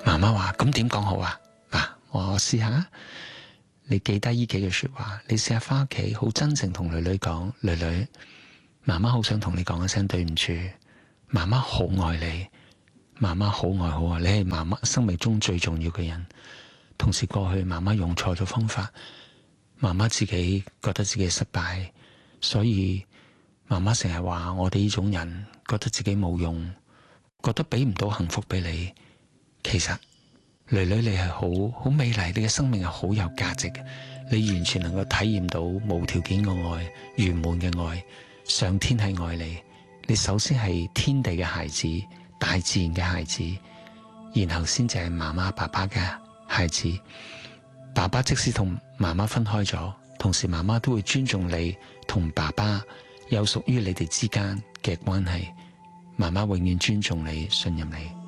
媽媽話：咁點講好啊？嗱，我試下，你記低呢幾句說話，你試下翻屋企好真誠同女女講，女女，媽媽好想同你講一聲對唔住，媽媽好愛你，媽媽好愛好愛你，係媽媽生命中最重要嘅人。同時過去媽媽用錯咗方法，媽媽自己覺得自己失敗，所以媽媽成日話我哋呢種人覺得自己冇用，覺得俾唔到幸福俾你。其實女女你係好美麗，你嘅生命係好有價值嘅，你完全能夠體驗到無條件嘅愛、圓滿嘅愛，上天係愛你。你首先係天地嘅孩子，大自然嘅孩子，然後先至係媽媽爸爸嘅孩子。爸爸即使同媽媽分開咗，同時媽媽都會尊重你同爸爸有屬於你哋之間嘅關係。媽媽永遠尊重你，信任你。